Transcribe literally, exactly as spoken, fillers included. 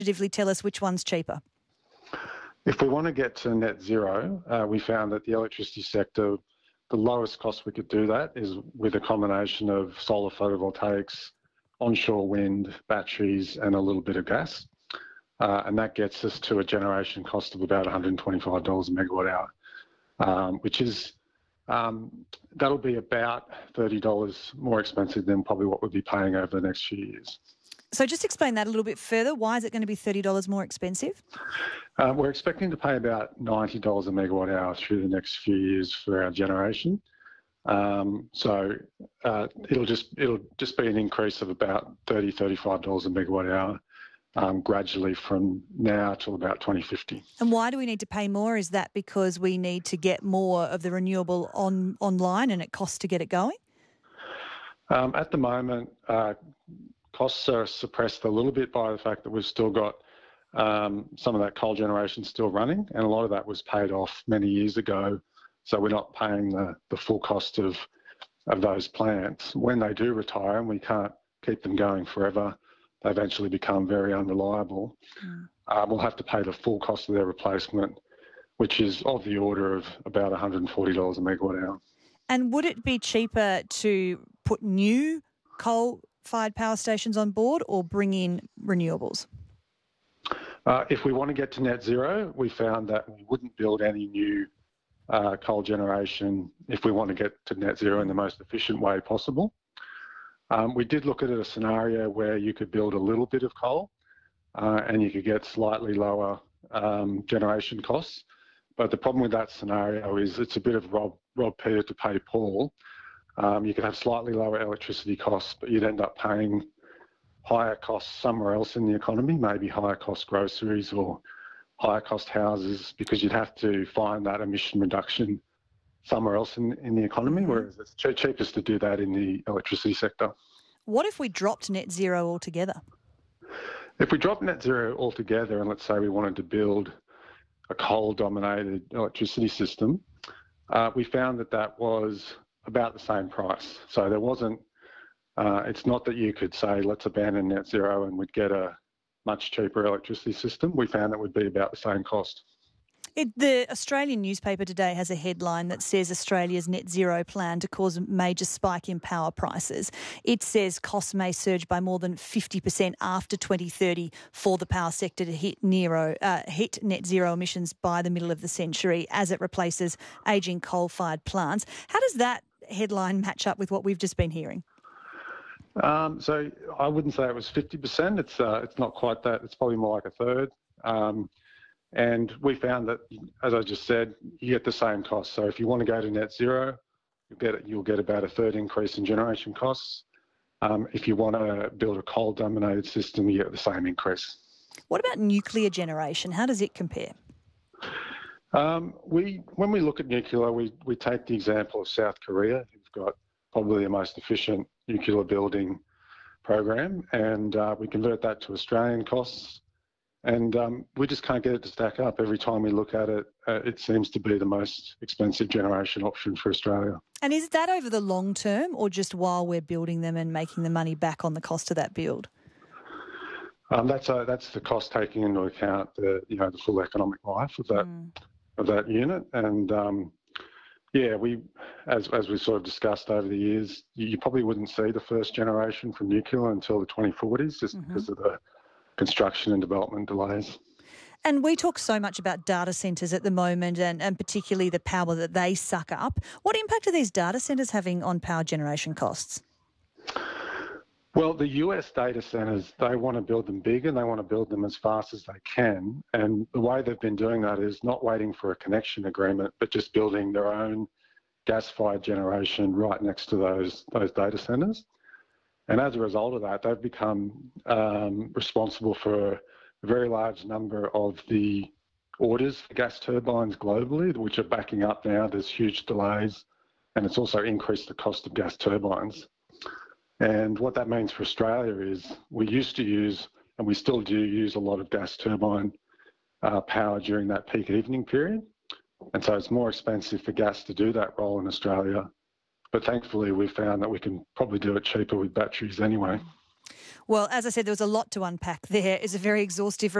definitively tell us which one's cheaper? If we want to get to net zero, uh, we found that the electricity sector, the lowest cost we could do that is with a combination of solar photovoltaics, onshore wind, batteries, and a little bit of gas. Uh, and that gets us to a generation cost of about one hundred twenty-five dollars a megawatt hour, um, which is, um, that'll be about thirty dollars more expensive than probably what we'll be paying over the next few years. So just explain that a little bit further. Why is it going to be thirty dollars more expensive? Uh, we're expecting to pay about ninety dollars a megawatt hour through the next few years for our generation. Um, so uh, it'll just it'll just be an increase of about thirty dollars, thirty-five dollars a megawatt hour um, gradually from now till about twenty fifty. And why do we need to pay more? Is that because we need to get more of the renewable on online and it costs to get it going? Um, at the moment, uh, costs are suppressed a little bit by the fact that we've still got um, some of that coal generation still running, and a lot of that was paid off many years ago. So we're not paying the, the full cost of, of those plants. When they do retire, and we can't keep them going forever, they eventually become very unreliable. Mm. Uh, we'll have to pay the full cost of their replacement, which is of the order of about one hundred forty dollars a megawatt hour. And would it be cheaper to put new coal-fired power stations on board or bring in renewables? Uh, if we want to get to net zero, we found that we wouldn't build any new uh, coal generation if we want to get to net zero in the most efficient way possible. Um, we did look at a scenario where you could build a little bit of coal uh, and you could get slightly lower um, generation costs. But the problem with that scenario is it's a bit of rob, rob Peter to pay Paul. Um, you could have slightly lower electricity costs, but you'd end up paying higher costs somewhere else in the economy, maybe higher cost groceries or higher cost houses, because you'd have to find that emission reduction somewhere else in, in the economy, whereas it's ch- cheapest to do that in the electricity sector. What if we dropped net zero altogether? If we dropped net zero altogether, and let's say we wanted to build a coal-dominated electricity system, uh, we found that that was about the same price. So there wasn't, uh, it's not that you could say, let's abandon net zero and we'd get a much cheaper electricity system. We found that would be about the same cost. It, the Australian newspaper today has a headline that says Australia's net zero plan to cause a major spike in power prices. It says costs may surge by more than fifty percent after twenty thirty for the power sector to hit, Nero, uh, hit net zero emissions by the middle of the century as it replaces ageing coal-fired plants. How does that headline match up with what we've just been hearing? Um, so I wouldn't say it was fifty percent. It's uh, it's not quite that. It's probably more like a third. Um, And we found that, as I just said, you get the same cost. So if you want to go to net zero, you'll get, you'll get about a third increase in generation costs. Um, if you want to build a coal-dominated system, you get the same increase. What about nuclear generation? How does it compare? Um, we, when we look at nuclear, we, we take the example of South Korea, who've got probably the most efficient nuclear building program, and uh, we convert that to Australian costs. And um, we just can't get it to stack up. Every time we look at it, uh, it seems to be the most expensive generation option for Australia. And is that over the long term or just while we're building them and making the money back on the cost of that build? Um, that's a, that's the cost taking into account the you know the full economic life of that mm. of that unit. And um, yeah, we as as we sort of discussed over the years, you, you probably wouldn't see the first generation from nuclear until the twenty forties, just mm-hmm. because of the construction and development delays. And we talk so much about data centres at the moment and, and particularly the power that they suck up. What impact are these data centres having on power generation costs? Well, the U S data centres, they want to build them big and they want to build them as fast as they can. And the way they've been doing that is not waiting for a connection agreement, but just building their own gas-fired generation right next to those, those data centres. And as a result of that, they've become um, responsible for a very large number of the orders for gas turbines globally, which are backing up now. There's huge delays, and it's also increased the cost of gas turbines. And what that means for Australia is we used to use, and we still do use, a lot of gas turbine uh, power during that peak evening period. And so it's more expensive for gas to do that role in Australia. But thankfully, we found that we can probably do it cheaper with batteries anyway. Well, as I said, there was a lot to unpack there. It's a very exhaustive